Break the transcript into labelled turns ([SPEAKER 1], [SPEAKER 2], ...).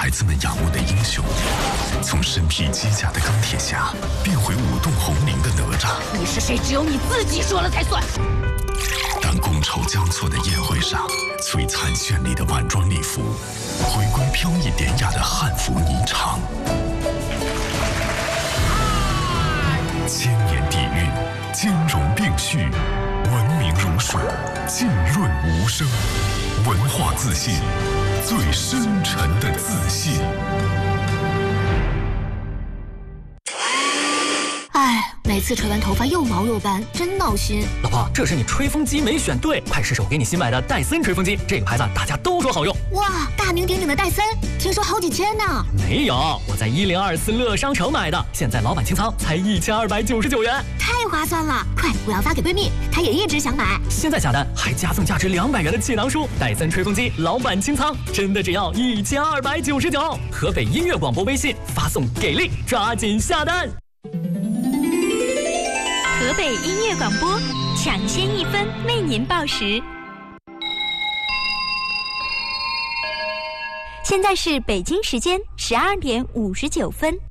[SPEAKER 1] 孩子们仰慕的英雄，从身披机甲的钢铁侠变回舞动红绫的哪吒。
[SPEAKER 2] 你是谁？只有你自己说了才算。
[SPEAKER 1] 当觥筹交错的宴会上，璀璨绚丽的晚装礼服回归飘逸典雅的汉服霓裳。千年底蕴，兼容并蓄，文明如水，浸润无声。文化自信，最深沉的自信。
[SPEAKER 3] 哎，每次吹完头发又毛又斑，真闹心。
[SPEAKER 4] 老婆，这是你吹风机没选对，快试试我给你新买的戴森吹风机，这个牌子大家都说好用。
[SPEAKER 3] 哇，大名鼎鼎的戴森，听说好几千呢。
[SPEAKER 4] 没有，我在1024乐商城买的，现在老板清仓才1299元，
[SPEAKER 3] 太划算了！快，我要发给闺蜜，她也一直想买。
[SPEAKER 4] 现在下单还加送价值200元的气囊书，戴森吹风机老板清仓，真的只要1299。河北音乐广播微信发送给力，抓紧下单。
[SPEAKER 5] 河北音乐广播，抢先1分为您报时。现在是北京时间12点59分。